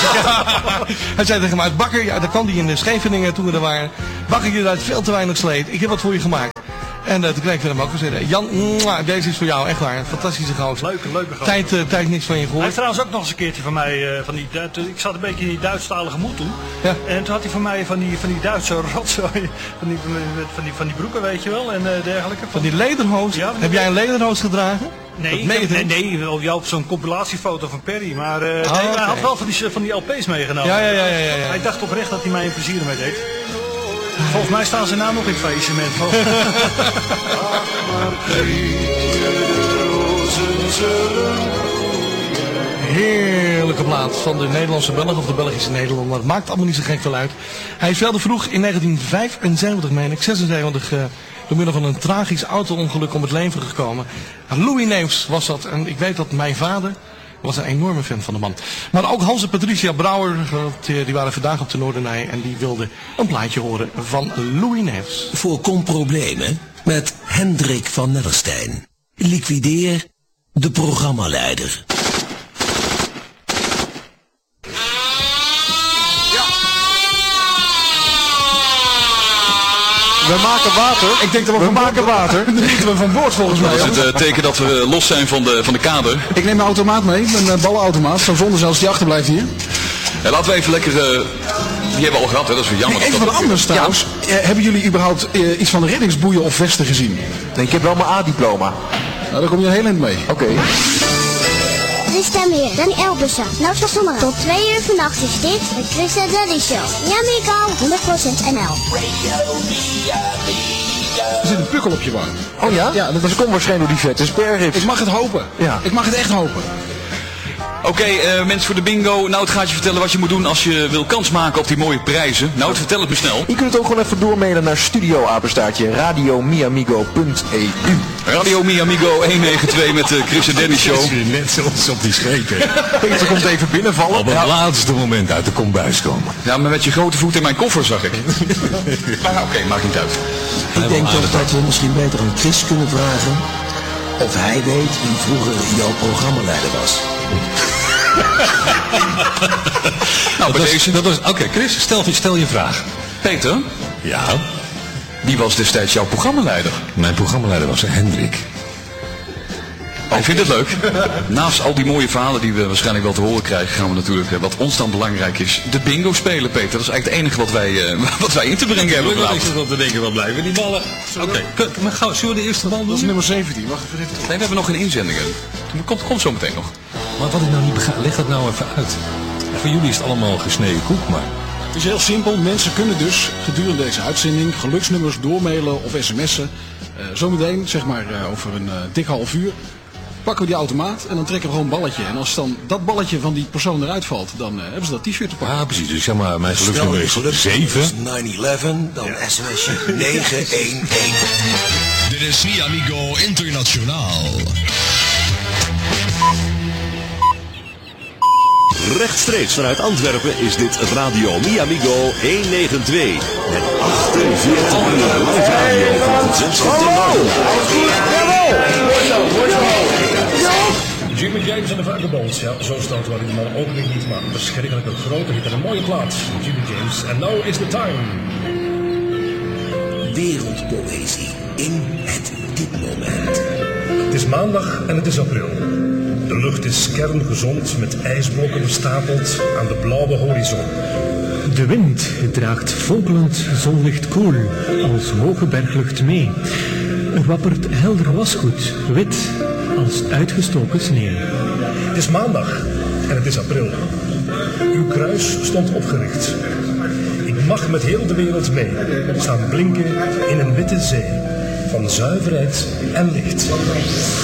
Hij zei tegen mij, Bakker, ja, daar kwam hij in de Scheveningen toen we er waren. Bakker, je rijdt veel te weinig sleet. Ik heb wat voor je gemaakt. En toen kreeg ik hem ook gezegd, Jan, deze is voor jou, echt waar. Fantastische gozer. Leuke gozer. Tijd niks van je gehoord. Hij heeft trouwens ook nog eens een keertje van mij, ik zat een beetje in die Duitsstalige moed toen. Ja. En toen had hij van mij van die Duitse rotzooi, van die broeken, weet je wel, en dergelijke. Van die lederhoos? Ja, heb jij een lederhoos gedragen? Nee, jou op zo'n compilatiefoto van Perry, maar hij had wel van die LP's meegenomen. Ja. Hij dacht oprecht dat hij mij een plezier mee deed. Volgens mij staan ze nou nog in het faillissement. Heerlijke plaat van de Nederlandse Belg of de Belgische Nederlander. Het maakt allemaal niet zo gek veel uit. Hij is wel te vroeg in 1975, meen ik, 76, door middel van een tragisch auto-ongeluk om het leven gekomen. Louis Neefs was dat. En ik weet dat mijn vader was een enorme fan van de man. Maar ook Hans en Patricia Brouwer, die waren vandaag op de Noordernij en die wilden een plaatje horen van Louis Neefs. Voorkom problemen met Hendrik van Nellerstein. Liquideer de programmaleider. We maken water. Ik denk dat we maken water. Dan moeten we van boord volgens mij. Dat is het teken dat we los zijn van de kader. Ik neem mijn automaat mee, mijn ballenautomaat. Zo'n zonde zelfs die achterblijft hier. Laten we even lekker... die hebben we al gehad, hè? Dat is weer jammer. Even wat anders trouwens. Ja. Hebben jullie überhaupt iets van de reddingsboeien of vesten gezien? Nee, ik heb wel mijn A-diploma. Nou, daar kom je een heel eind mee. Oké. De stem hier, Danny Elbussen. Nou, zo zomaar. Tot 2 uur vannacht is dit de Chris en Daddy Show. Ja, Mika, 100% NL. Er zit een pukkel op je wang. Oh ja? Ja, dat komt waarschijnlijk door die vette sperrips. Ik mag het hopen. Ja. Ik mag het echt hopen. Oké, mensen voor de bingo. Nou, het gaat je vertellen wat je moet doen als je wil kans maken op die mooie prijzen. Nou, vertel het me snel. Je kunt het ook gewoon even doormailen naar studioapenstaartje radiomiamigo.eu. Radio Miamigo 192 met de Chris en Danny Show. Net zoals op die schepen. Peter komt even binnenvallen. Op het laatste moment uit de kombuis komen. Ja, maar met je grote voet in mijn koffer zag ik. Maar oké, maakt niet uit. Ik denk toch dat we misschien beter aan Chris kunnen vragen of hij weet wie vroeger jouw programmaleider was. Nou, bij deze... Oké, Chris, stel je vraag. Peter? Ja? Wie was destijds jouw programmaleider? Mijn programmaleider was Hendrik. Oh, ik vind het leuk. Naast al die mooie verhalen die we waarschijnlijk wel te horen krijgen, gaan we natuurlijk, wat ons dan belangrijk is, de bingo spelen, Peter. Dat is eigenlijk het enige wat wij in te brengen hebben. Ik zit wel te denken, wat blijven die ballen? Oké, maar gauw, zullen we de eerste bal doen? Dat is nummer 17. Wacht even. Nee, we hebben nog geen inzendingen. Komt zo meteen nog. Maar wat ik nou niet begrijp, leg dat nou even uit. Voor jullie is het allemaal gesneden koek, maar... Het is heel simpel. Mensen kunnen dus gedurende deze uitzending geluksnummers doormailen of sms'en. Zometeen, zeg maar over een dik half uur, pakken we die automaat en dan trekken we gewoon een balletje. En als dan dat balletje van die persoon eruit valt, dan hebben ze dat t-shirt te pakken. Ah, precies. Dus zeg maar, mijn geluksnummer is 7. 9-11, dan sms'je 911. Dit is Mi Amigo Internationaal. Rechtstreeks vanuit Antwerpen is dit Radio Mi Amigo 192. Met 48 uur live radio van het Zandschap ten Jimmy James en de Vagabonds, ja, zo staat waar die man ook niet, maar verschrikkelijk een grote hit en een mooie plaats. Jimmy James, and now is the time. Wereldpoëzie in het dit-moment. Het is maandag en het is april. De lucht is kerngezond met ijsblokken bestapeld aan de blauwe horizon. De wind draagt fonkelend zonlicht koel als hoge berglucht mee. Er wappert helder wasgoed, wit als uitgestoken sneeuw. Het is maandag en het is april. Uw kruis stond opgericht. Ik mag met heel de wereld mee staan blinken in een witte zee van zuiverheid en licht.